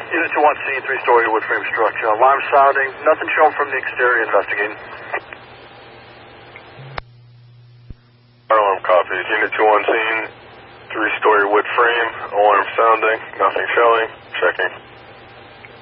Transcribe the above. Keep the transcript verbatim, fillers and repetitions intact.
Unit two one C, three-story wood frame structure. Alarm sounding. Nothing shown from the exterior. Investigating. Alarm copies. Unit two one scene, three-story wood frame. Alarm sounding. Nothing showing. Checking.